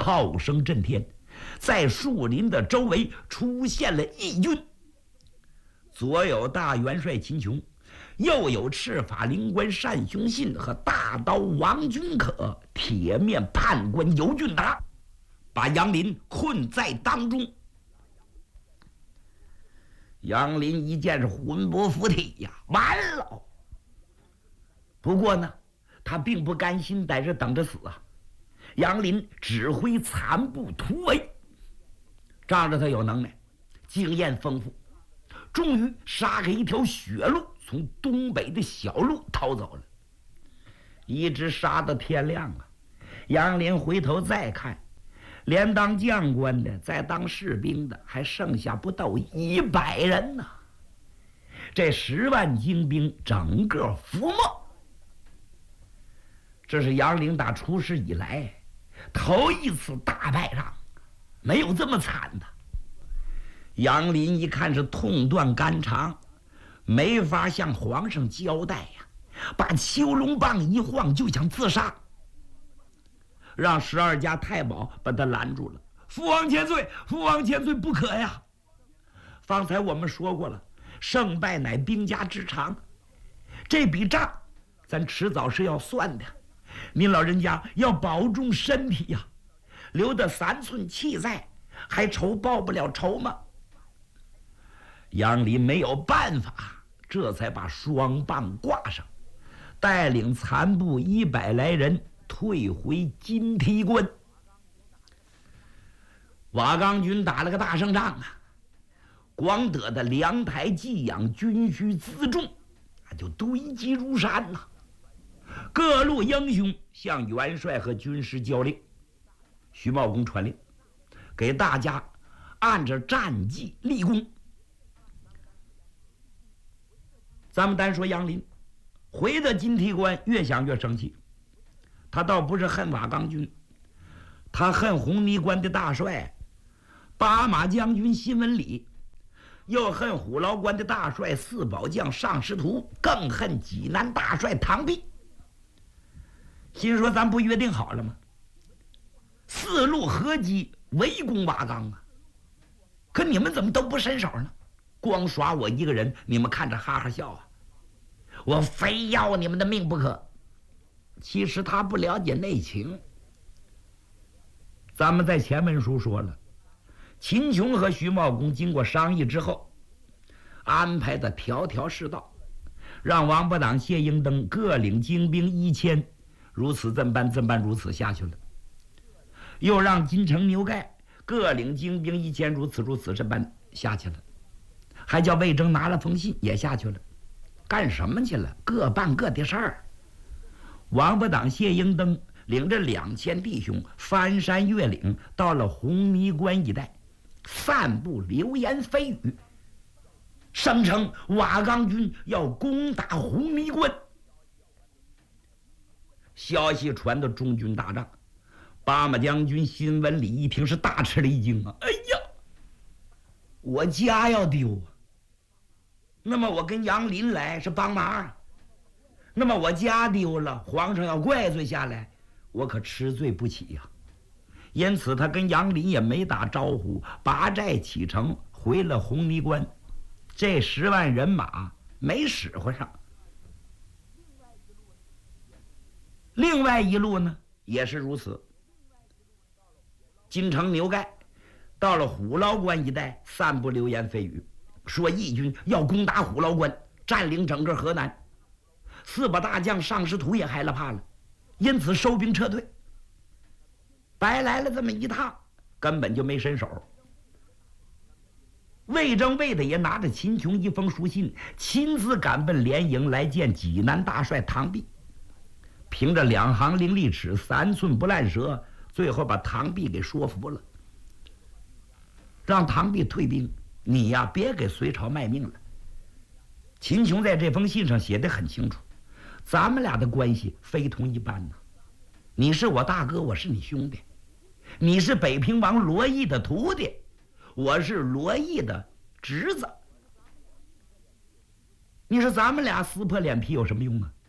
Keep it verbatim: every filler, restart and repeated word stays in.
炮声震天，在树林的周围出现了义军，左有大元帅秦琼，又有赤法灵官单雄信和大刀王君可、铁面判官尤俊达，把杨林困在当中。杨林一见是魂不附体呀，完了！不过呢，他并不甘心在这等着死啊。杨林指挥残部突围，仗着他有能耐，经验丰富，终于杀开一条血路，从东北的小路逃走了。一直杀到天亮啊！杨林回头再看，连当将官的、再当士兵的，还剩下不到一百人呢、啊。这十万精兵整个覆没。这是杨凌打出师以来头一次大败仗，没有这么惨的。杨林一看是痛断肝肠，没法向皇上交代呀，把秋龙棒一晃就想自杀，让十二家太保把他拦住了。父王千岁，父王千岁，不可呀！方才我们说过了，胜败乃兵家之常，这笔账咱迟早是要算的。您老人家要保重身体呀，留得三寸气在，还愁报不了仇吗？杨林没有办法，这才把双棒挂上，带领残部一百来人退回金梯关。瓦岗军打了个大胜仗啊，光得的粮台寄养军需辎重就堆积如山呐、啊。各路英雄向元帅和军师交令，徐茂公传令，给大家按着战绩立功。咱们单说杨林，回到金梯关，越想越生气。他倒不是恨瓦岗军，他恨红泥关的大帅八马将军辛文礼，又恨虎牢关的大帅四宝将尚师图，更恨济南大帅唐弼。心说咱不约定好了吗？四路合击围攻瓦岗啊，可你们怎么都不伸手呢？光耍我一个人，你们看着哈哈笑啊！我非要你们的命不可。其实他不了解内情。咱们在前文书说了，秦琼和徐茂公经过商议之后，安排的条条是道，让王八党谢英登各领精兵一千，如此这般这般如此下去了。又让金城牛盖各领精兵一千，如此如此这般下去了。还叫魏征拿了封信也下去了。干什么去了？各办各的事儿。王八党谢英登领着两千弟兄翻山越岭，到了红泥关一带，散布流言蜚语，声称瓦岗军要攻打红泥关。消息传到中军大帐，八马将军辛文礼一听是大吃了一惊啊！哎呀，我家要丢啊！那么我跟杨林来是帮忙，那么我家丢了，皇上要怪罪下来，我可吃罪不起呀、啊。因此他跟杨林也没打招呼，拔寨启程回了红泥关。这十万人马没使唤上。另外一路呢也是如此，金城牛盖到了虎牢关一带，散布流言蜚语，说义军要攻打虎牢关，占领整个河南。四把大将尚师图也害了怕了，因此收兵撤退。白来了这么一趟，根本就没伸手。魏征魏大爷拿着秦琼一封书信，亲自赶奔连营来见济南大帅唐弼。凭着两行伶俐齿，三寸不烂舌，最后把唐弼给说服了，让唐弼退兵。你呀，别给隋朝卖命了。秦琼在这封信上写得很清楚，咱们俩的关系非同一般呐。你是我大哥，我是你兄弟；你是北平王罗毅的徒弟，我是罗毅的侄子。你说咱们俩撕破脸皮有什么用啊？